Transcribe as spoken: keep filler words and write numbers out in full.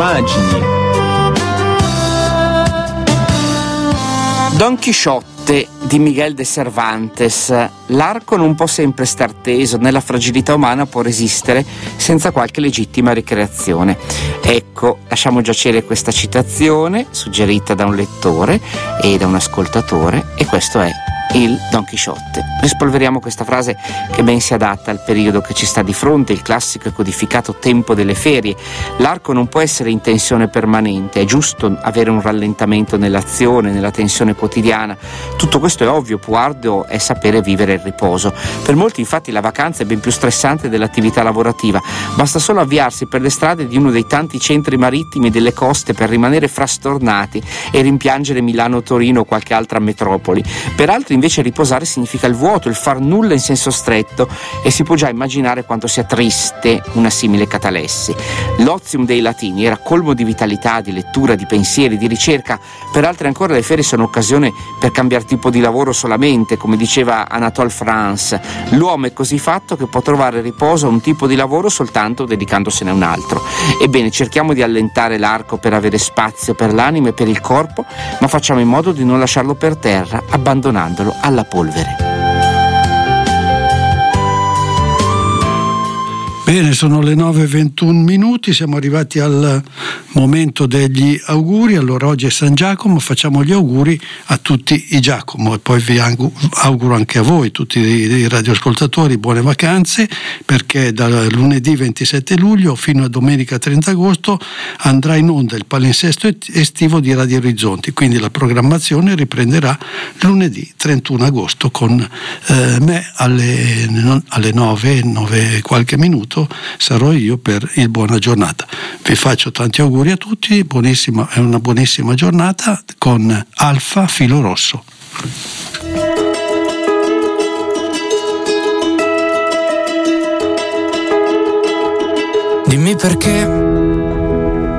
immagini. Don Chisciotte di Miguel de Cervantes. L'arco non può sempre star teso, né la fragilità umana può resistere senza qualche legittima ricreazione. Ecco, lasciamo giacere questa citazione suggerita da un lettore e da un ascoltatore, e questo è il Don Chisciotte. Rispolveriamo questa frase che ben si adatta al periodo che ci sta di fronte, il classico e codificato tempo delle ferie. L'arco non può essere in tensione permanente, è giusto avere un rallentamento nell'azione, nella tensione quotidiana. Tutto questo è ovvio, più arduo è sapere vivere il riposo. Per molti infatti la vacanza è ben più stressante dell'attività lavorativa. Basta solo avviarsi per le strade di uno dei tanti centri marittimi delle coste per rimanere frastornati e rimpiangere Milano, Torino o qualche altra metropoli. Per altri invece riposare significa il vuoto, il far nulla in senso stretto, e si può già immaginare quanto sia triste una simile catalessi. L'ozium dei latini era colmo di vitalità, di lettura, di pensieri, di ricerca. Per altri ancora le ferie sono occasione per cambiare tipo di lavoro solamente, come diceva Anatole France. L'uomo è così fatto che può trovare riposo a un tipo di lavoro soltanto dedicandosene a un altro. Ebbene, cerchiamo di allentare l'arco per avere spazio per l'anima e per il corpo, ma facciamo in modo di non lasciarlo per terra, abbandonandolo alla polvere. Bene, sono le nove e ventuno minuti, siamo arrivati al momento degli auguri. Allora, oggi è San Giacomo, facciamo gli auguri a tutti i Giacomo, e poi vi auguro anche a voi, tutti i radioascoltatori, buone vacanze, perché da lunedì ventisette luglio fino a domenica trenta agosto andrà in onda il palinsesto estivo di Radio Orizzonti, quindi la programmazione riprenderà lunedì trentuno agosto con eh, me alle, alle nove, nove e qualche minuto sarò io per il Buona Giornata. Vi faccio tanti auguri a tutti, buonissima, è una buonissima giornata con Alfa Filo Rosso. Dimmi perché